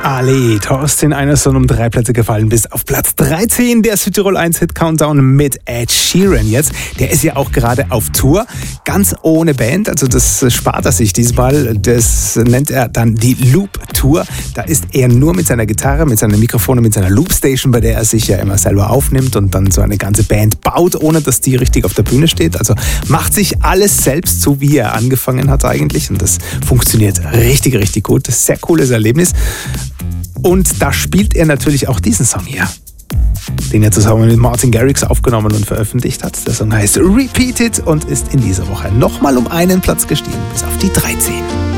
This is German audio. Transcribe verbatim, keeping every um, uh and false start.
Ali, Thorsten Einerson um drei Plätze gefallen bis auf Platz dreizehn der Südtirol eins Hit Countdown mit Ed Sheeran jetzt. Der ist ja auch gerade auf Tour, ganz ohne Band, also das spart er sich diesmal. Das nennt er dann die Loop Tour. Da ist er nur mit seiner Gitarre, mit seinem Mikrofon und mit seiner Loopstation, bei der er sich ja immer selber aufnimmt und dann so eine ganze Band baut, ohne dass die richtig auf der Bühne steht. Also macht sich alles selbst, so wie er angefangen hat eigentlich, und das funktioniert richtig, richtig gut. Das ist ein sehr cooles Erlebnis. Und da spielt er natürlich auch diesen Song hier, den er zusammen mit Martin Garrix aufgenommen und veröffentlicht hat. Der Song heißt Repeat It und ist in dieser Woche nochmal um einen Platz gestiegen, bis auf die dreizehn.